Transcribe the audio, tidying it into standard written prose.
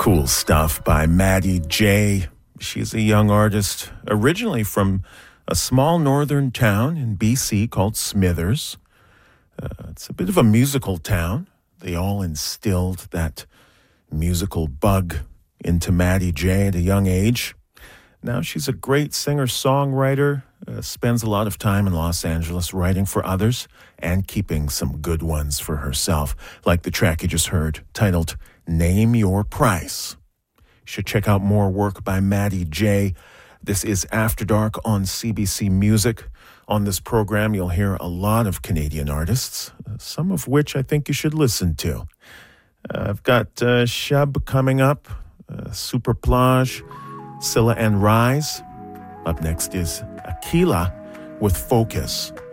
Cool stuff by Maddie J. She's a young artist originally from a small northern town in BC called Smithers. It's a bit of a musical town. They all instilled that musical bug into Maddie J at a young age. Now she's a great singer-songwriter, spends a lot of time in Los Angeles writing for others and keeping some good ones for herself, like the track you just heard, titled Name Your Price. You should check out more work by Maddie J. This is After Dark on CBC Music. On this program, you'll hear a lot of Canadian artists, some of which I think you should listen to. I've got Shub coming up, Super Plage, Scylla and Rise. Up next is Aquila with Focus.